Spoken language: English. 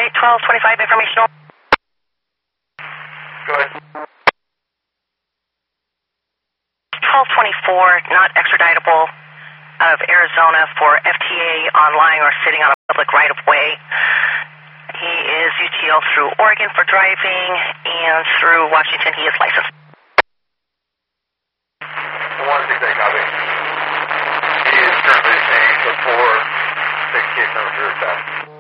Flight 1225 informational. Go ahead. 1224, not extraditable out of Arizona for FTA on lying or sitting on a public right-of-way. He is UTL through Oregon for driving, and through Washington he is licensed. 168, copy. He is currently paying for 4 6 case number 0 7.